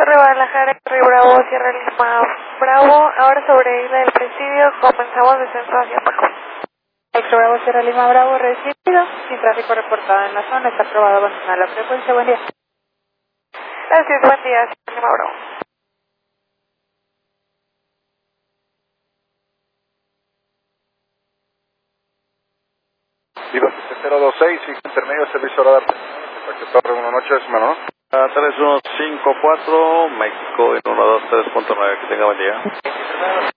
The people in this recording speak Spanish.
Torre Guadalajara, Río Bravo, Sierra Lima, Bravo. Ahora sobre Isla del Presidio, comenzamos descenso hacia Paco. Extra Bravo, Sierra Lima, Bravo, recibido. Sin tráfico reportado en la zona, está aprobado abandonar la frecuencia. Buen día. Gracias, buen día, Sierra Lima, Bravo. Viva 026, intermedio, servicio radar. Torre, buenas noches, hermano. 3154, México en 123.9, que tenga buen día.